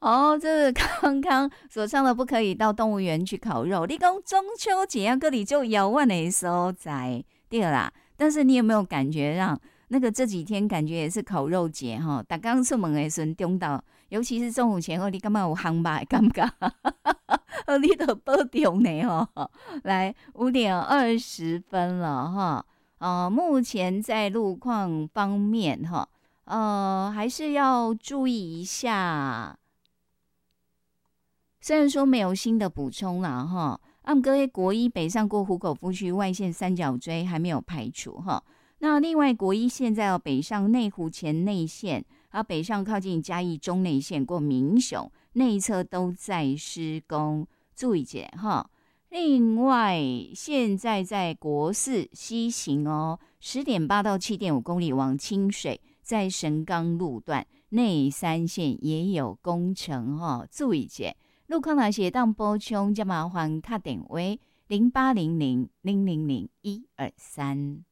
哦，这个刚刚所唱的不可以到动物园去烤肉。你讲中秋节啊，这里就遥远的所在，对啦。但是你有没有感觉让那个这几天感觉也是烤肉节哈？打刚出门的时候中到，尤其是中午前后，你感觉有烘吧？感觉，你都保重呢哈。来5:20了哈。目前在路况方面哈，还是要注意一下。虽然说没有新的补充啦哈，不过国一北上过湖口夫区外线三角锥还没有排除哈。那另外国一现在要北上内湖前内线，北上靠近嘉义中内线过民雄内侧都在施工，注意一下哈。另外现在在国四西行10.8到7.5公里往清水，在神冈路段内三线也有工程哈，注意一下。路况那些当补充，就麻烦打电话0800000123。